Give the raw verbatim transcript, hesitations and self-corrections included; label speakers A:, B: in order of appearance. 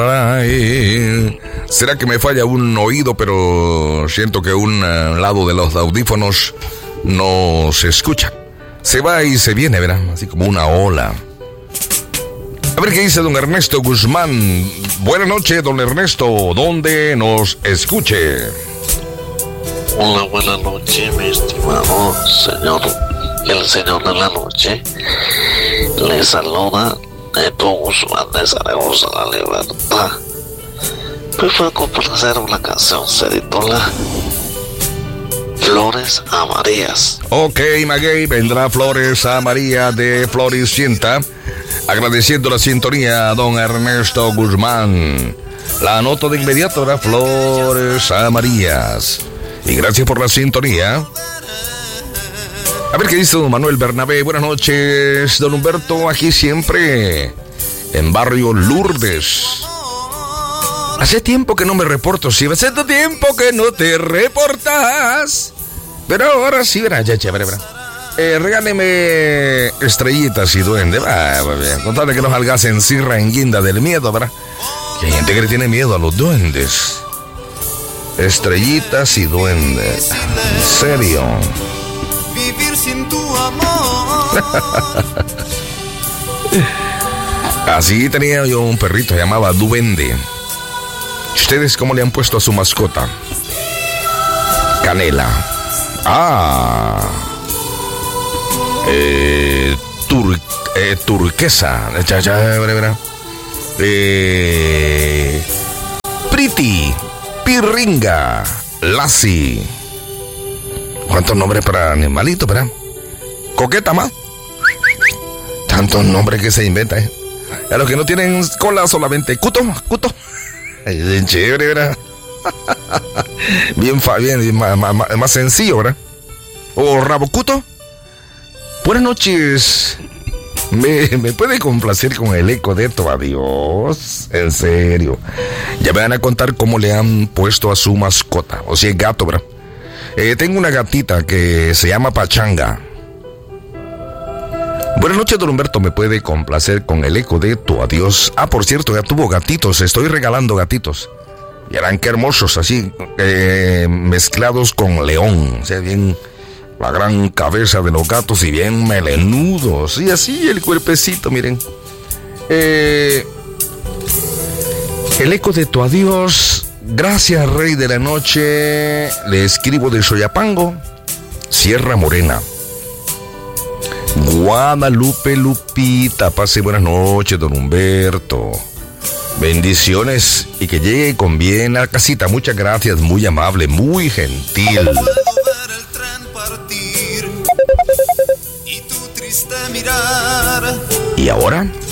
A: Ay, ¿será que me falla un oído, pero siento que un uh, lado de los audífonos no se escucha? Se va y se viene, ¿verdad? Así como una ola. A ver qué dice don Ernesto Guzmán. Buenas noches, don Ernesto, donde nos escuche.
B: Hola, buenas noches, mi estimado señor, el señor de la noche. Le saluda Neto Guzmán de Zaragoza, La Libertad. Me fue a complacer una canción, se titula Flores Amarillas.
A: Ok, Maguey, vendrá Flores Amarillas de Floricienta. Agradeciendo la sintonía a don Ernesto Guzmán. La anoto de inmediato, ¿verdad? Flores Amarillas. Y gracias por la sintonía. A ver qué dice don Manuel Bernabé. Buenas noches, don Humberto, aquí siempre en Barrio Lourdes. Hace tiempo que no me reporto, sí, hace tiempo que no te reportas. Pero ahora sí, verá, ya chévere, verá. Eh, regáleme estrellitas y duende, va, va bien. Contale que no salgas en cirra en guinda del miedo, ¿verdad? Que hay gente que le tiene miedo a los duendes. Estrellitas y duendes. En serio.
C: Vivir sin tu amor.
A: Así tenía yo un perrito, se llamaba Duende. ¿Ustedes cómo le han puesto a su mascota? Canela. Ah. Eh, tur, eh, turquesa. Ya, ya, verá, verá. Eh, Pretty. Pirringa. Lassie. ¿Cuántos nombres para animalitos, verdad? Coqueta más. Tantos nombres que se inventan, ¿eh? A los que no tienen cola solamente. Cuto, cuto. Bien chévere, ¿verdad? Bien, bien, bien más, más, más sencillo, ¿verdad? O rabocuto. Buenas noches. ¿Me, me puede complacer con el eco de tu adiós? En serio. Ya me van a contar cómo le han puesto a su mascota. O si es gato, ¿verdad? Eh, tengo una gatita que se llama Pachanga. Buenas noches, don Humberto. ¿Me puede complacer con el eco de tu adiós? Ah, por cierto, ya tuvo gatitos. Estoy regalando gatitos. Y eran qué hermosos, así, eh, mezclados con león. O sea, bien, la gran cabeza de los gatos y bien melenudos. Y así el cuerpecito, miren. Eh, el eco de tu adiós. Gracias, Rey de la Noche. Le escribo de Soyapango, Sierra Morena. Guadalupe Lupita. Pase buenas noches, don Humberto. Bendiciones y que llegue con bien a casita. Muchas gracias, muy amable, muy gentil. ¿Y ahora?